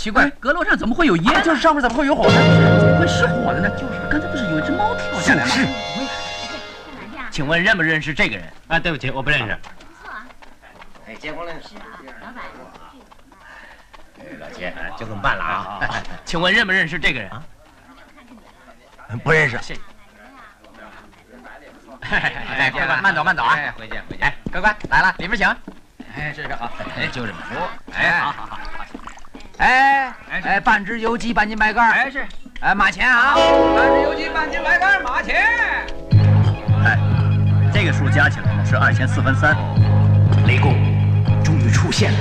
奇怪，阁楼上怎么会有烟？ 就是上面怎么会有火呢？ 怎么会失火的呢？就是，刚才不是有一只猫跳下来吗？是。 请问认不认识这个人？ 啊，对不起，我不认识。 不错啊。 哎，结婚了。 是啊，老板。 老钱，就这么办了啊！ 请问认不认识这个人？ 不认识。 谢谢。 哎，乖乖，慢走慢走啊！ 回见回见。 哎，乖乖，来了，里面请。 哎，是好，哎，就这么说。 哎，好。哎，半只油鸡，半斤白干。 哎，是。 哎，马钱啊！ 半只油鸡，半斤白干，马钱。 哎，这个数加起来呢是2钱4分3。 雷公终于出现了。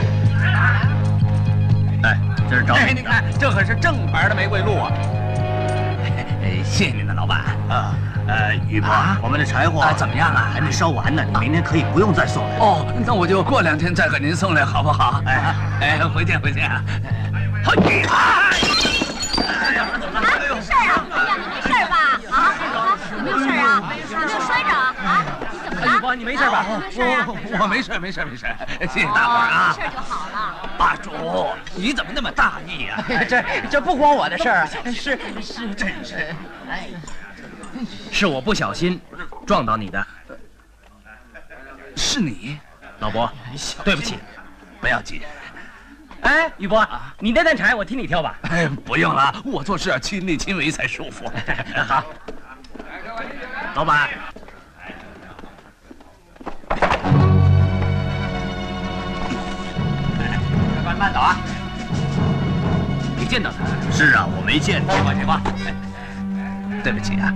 哎，这是找你。 你看，这可是正牌的玫瑰露啊！谢谢您的老板啊。雨波，我们的柴火怎么样啊？ 还没烧完呢，你明天可以不用再送了。 哦，那我就过2天再给您送来，好不好？哎，回见。 没事啊？哎呀，你没事吧？啊，有没有事啊？有没有摔着啊？啊，你怎么了？ 雨波，你没事吧？ 没事啊。 我没事，谢谢大伙儿啊！ 没事就好了。 霸主，你怎么那么大意呀？ 这不关我的事儿啊，是， 真是， 哎， 是我不小心撞到你的， 是你， 老伯，对不起。 不要紧。 哎，雨波，你那担柴我替你挑吧。 哎，不用了，我做事亲力亲为才舒服。 好，老板。 快慢走啊！ 你见到他？ 是啊，我没见。 去吧。 对不起啊。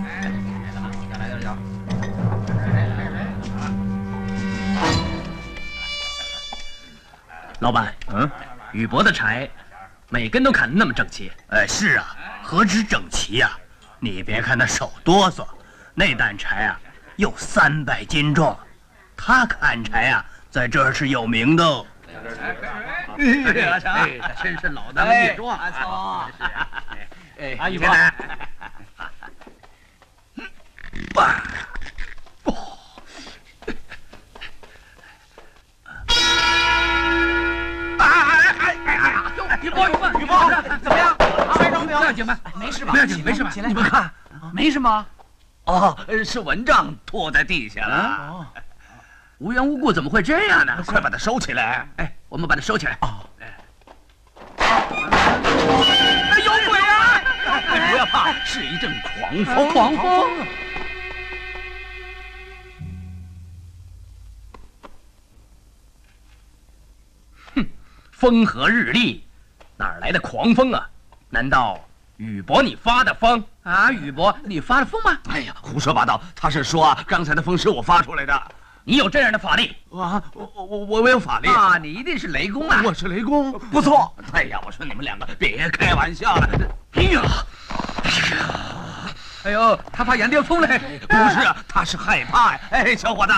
老板，雨博的柴，每根都砍得那么整齐。 哎，是啊，何止整齐呀！你别看他手哆嗦，那担柴啊有300斤重，他砍柴啊在这儿是有名的哦。 阿成，真是老当益壮。 阿聪， 哎，雨博， 爸，雨波，怎么样？摔着没有？不要紧吧？ 没事吧？ 不要紧，没事吧？你们看，没什么。哦，是蚊帐拖在地下了。无缘无故怎么会这样呢？快把它收起来！哎，我们把它收起来。哦，有鬼啊！不要怕，是一阵狂风。狂风。 哼，风和日丽，哪儿来的狂风啊？难道雨博你发的疯啊？雨博，你发了疯吗？哎呀，胡说八道！他是说刚才的风是我发出来的。 你有这样的法力？ 啊，我有法力啊！你一定是雷公啊！ 我是雷公，不错。哎呀，我说你们2个别开玩笑了。哎呦，他怕羊癫疯嘞？不是，他是害怕呀。哎，小伙子，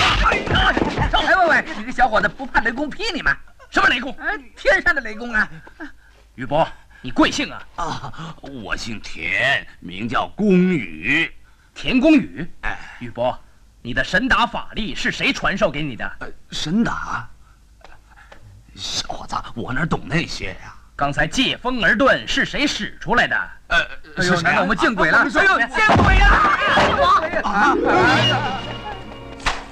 喂，你这小伙子不怕雷公劈你吗？ 什么雷公？ 天上的雷公啊！ 雨博，你贵姓啊？ 啊，我姓田，名叫宫羽， 田宫羽。 哎， 雨博。你的神打法力是谁传授给你的？ 神打，小伙子，我哪懂那些呀？ 刚才借风而遁是谁使出来的？ 是谁？难道我们见鬼了？ 哎呦，见鬼了！